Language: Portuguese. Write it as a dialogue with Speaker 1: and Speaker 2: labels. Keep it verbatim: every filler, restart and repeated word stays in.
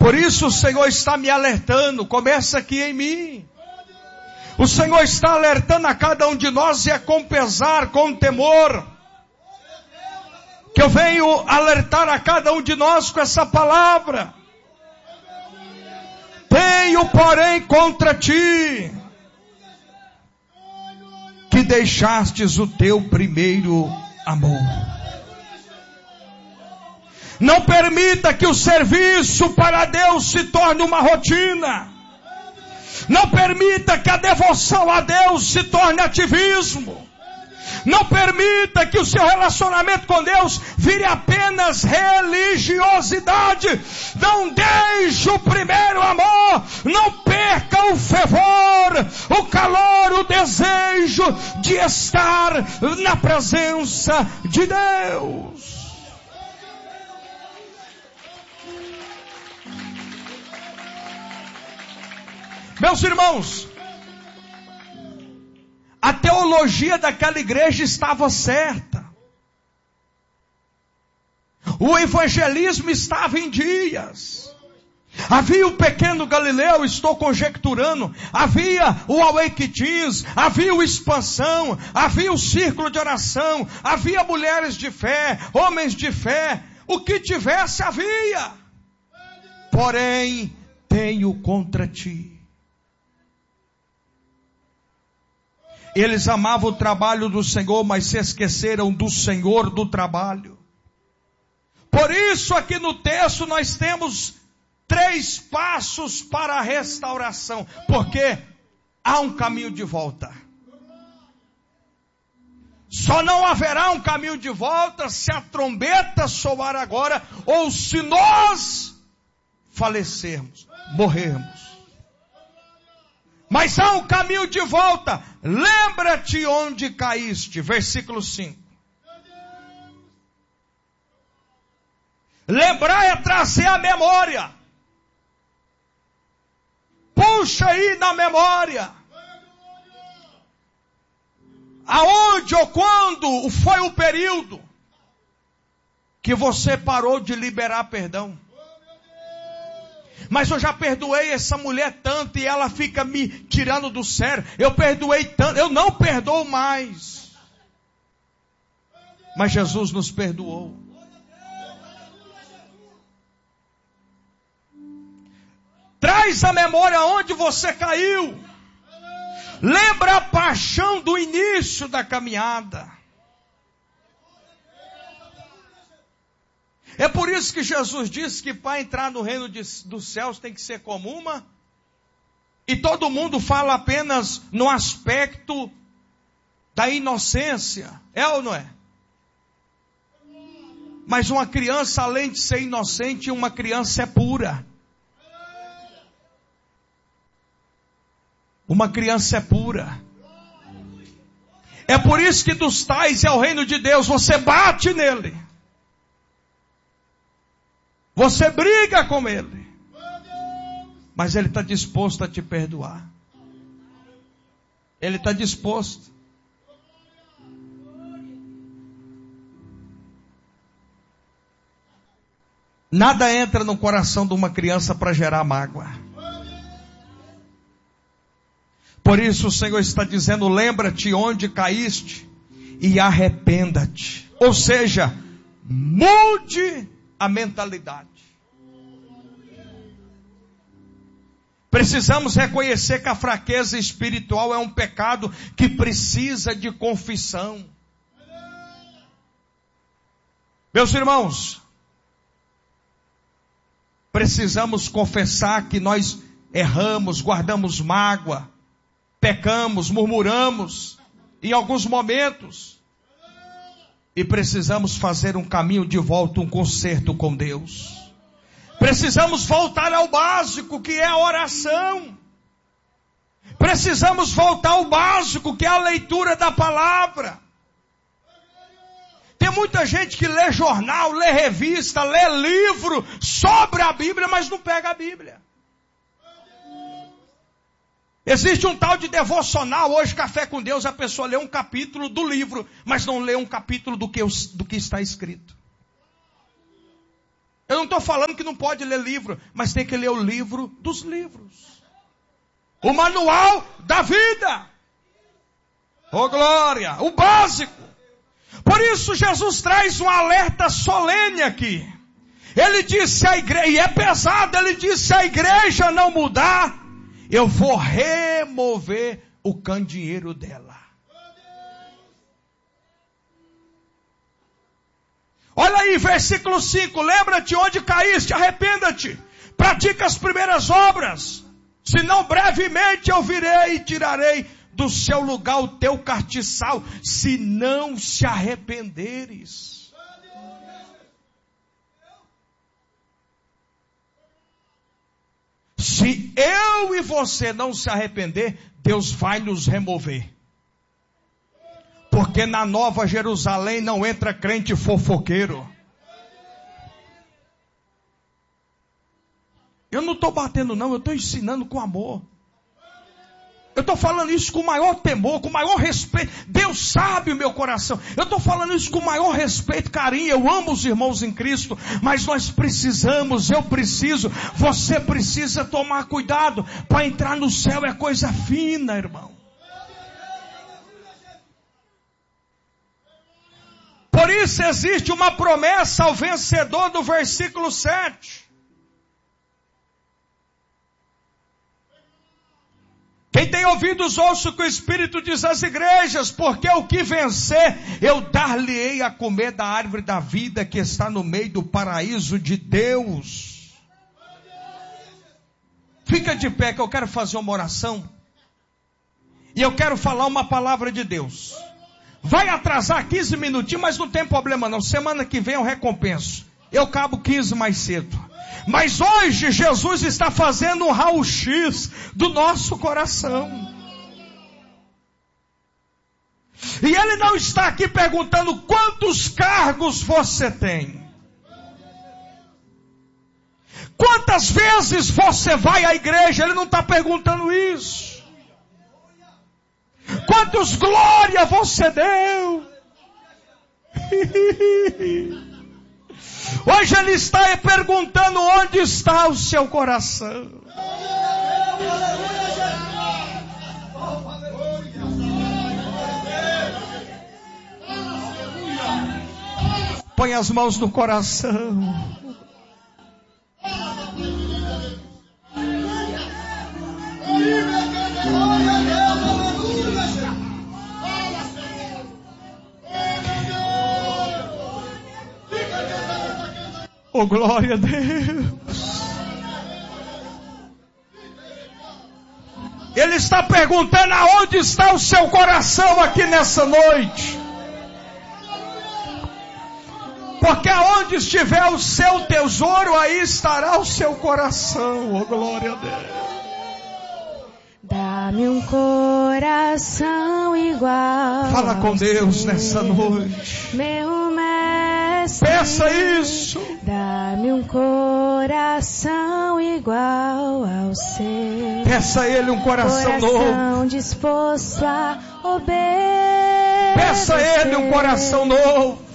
Speaker 1: Por isso o Senhor está me alertando, começa aqui em mim. O Senhor está alertando a cada um de nós, e é com pesar, com temor, que eu venho alertar a cada um de nós com essa palavra. Tenho, porém, contra ti, que deixastes o teu primeiro amor. Não permita que o serviço para Deus se torne uma rotina. Não permita que a devoção a Deus se torne ativismo. Não permita que o seu relacionamento com Deus vire apenas religiosidade. Não deixe o primeiro amor. Não perca o fervor, o calor, o desejo de estar na presença de Deus. Meus irmãos, a teologia daquela igreja estava certa. O evangelismo estava em dias. Havia o pequeno Galileu, estou conjecturando. Havia o Awake Teens, havia o Expansão, havia o Círculo de Oração, havia mulheres de fé, homens de fé. O que tivesse havia. Porém, tenho contra ti. Eles amavam o trabalho do Senhor, mas se esqueceram do Senhor do trabalho. Por isso aqui no texto nós temos três passos para a restauração. Porque há um caminho de volta. Só não haverá um caminho de volta se a trombeta soar agora, ou se nós falecermos, morrermos. Mas há um caminho de volta. Lembra-te onde caíste. Versículo cinco. Lembrar é trazer a memória. Puxa aí na memória. Aonde ou quando foi o período que você parou de liberar perdão? Mas eu já perdoei essa mulher tanto e ela fica me tirando do sério. Eu perdoei tanto, eu não perdoo mais. Mas Jesus nos perdoou. Traz a memória onde você caiu. Lembra a paixão do início da caminhada. É por isso que Jesus disse que para entrar no reino de, dos céus tem que ser como uma. E todo mundo fala apenas no aspecto da inocência. É ou não é? Mas uma criança, além de ser inocente, uma criança é pura. Uma criança é pura. É por isso que dos tais é o reino de Deus. Você bate nele. Você briga com ele. Mas ele está disposto a te perdoar. Ele está disposto. Nada entra no coração de uma criança para gerar mágoa. Por isso o Senhor está dizendo, lembra-te onde caíste e arrependa-te. Ou seja, mude a mentalidade. Precisamos reconhecer que a fraqueza espiritual é um pecado que precisa de confissão. Meus irmãos, precisamos confessar que nós erramos, guardamos mágoa, pecamos, murmuramos em alguns momentos. E precisamos fazer um caminho de volta, um conserto com Deus. Precisamos voltar ao básico, que é a oração. Precisamos voltar ao básico, que é a leitura da palavra. Tem muita gente que lê jornal, lê revista, lê livro sobre a Bíblia, mas não pega a Bíblia. Existe um tal de devocional, hoje Café com Deus, a pessoa lê um capítulo do livro, mas não lê um capítulo do que, do que está escrito. Eu não estou falando que não pode ler livro, mas tem que ler o livro dos livros. O manual da vida. Oh glória, o básico. Por isso Jesus traz um alerta solene aqui. Ele disse a igreja, e é pesado, ele disse, se a igreja não mudar, eu vou remover o candeeiro dela. Olha aí, versículo cinco, lembra-te onde caíste, arrependa-te, pratica as primeiras obras, senão brevemente eu virei e tirarei do seu lugar o teu castiçal, se não se arrependeres. Se eu e você não se arrepender, Deus vai nos remover. Porque na Nova Jerusalém não entra crente fofoqueiro. Eu não estou batendo não, eu estou ensinando com amor. Eu estou falando isso com o maior temor, com o maior respeito. Deus sabe o meu coração. Eu estou falando isso com o maior respeito, carinho. Eu amo os irmãos em Cristo, mas nós precisamos, eu preciso, você precisa tomar cuidado. Para entrar no céu é coisa fina, irmão. Por isso existe uma promessa ao vencedor do versículo sete. Quem tem ouvidos, ouça o que o Espírito diz às igrejas, porque o que vencer, eu dar-lhe-ei a comer da árvore da vida que está no meio do paraíso de Deus. Fica de pé que eu quero fazer uma oração. E eu quero falar uma palavra de Deus. Vai atrasar quinze minutinhos, mas não tem problema não. Semana que vem eu recompenso. Eu cabo quinze mais cedo. Mas hoje Jesus está fazendo um raio-x do nosso coração. E Ele não está aqui perguntando quantos cargos você tem. Quantas vezes você vai à igreja? Ele não está perguntando isso. Quantos glória você deu? Hoje Ele está perguntando onde está o seu coração. Põe as mãos no coração. Oh, glória a Deus. Ele está perguntando aonde está o seu coração aqui nessa noite. Porque aonde estiver o seu tesouro, aí estará o seu coração. Oh, glória a Deus.
Speaker 2: Dá-me um coração igual.
Speaker 1: Fala com Deus nessa noite.
Speaker 2: Meu mestre,
Speaker 1: peça isso.
Speaker 2: Dá-me um coração igual ao seu.
Speaker 1: Peça a Ele um coração, coração novo.
Speaker 2: Disposto a obedecer.
Speaker 1: Peça a Ele um coração novo.